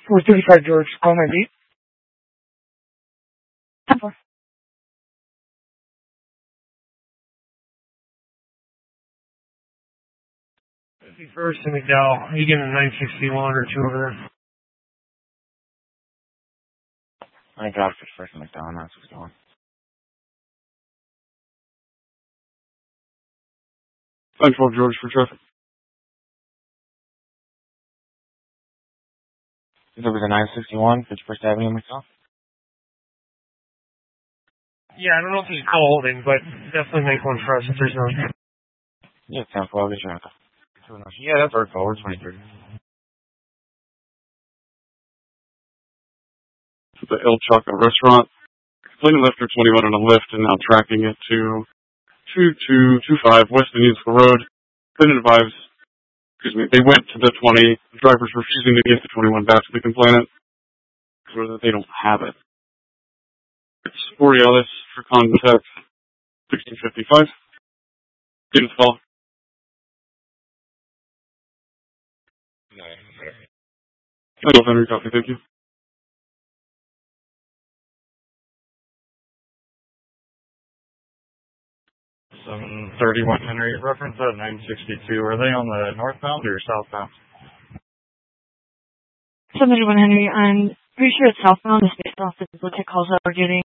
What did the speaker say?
435 George, call my beat. 10-4. 51st and McDowell. Are you getting a 961 or 2 over there? I got 51st and McDowell, 961. Central George for traffic. Is over the 961, 51st Avenue, McDowell? Yeah, I don't know if he's holding, but definitely make one for us if there's none. Yeah, 10-4, I'll get your answer. Yeah, that's our forward, 23. The El Chaco restaurant. Complaining left or 21 on a lift and now tracking it to 2225 West Indiansville Road. Clinton advised, they went to the 20. The driver's refusing to give the 21 back to the complainant so that they don't have it. It's Borealis for contact 1655. Install. Hello, Henry, copy, thank you. 731 Henry, reference at 962. Are they on the northbound or southbound? 731 Henry, I'm pretty sure it's southbound, just based off the duplicate calls that we're getting.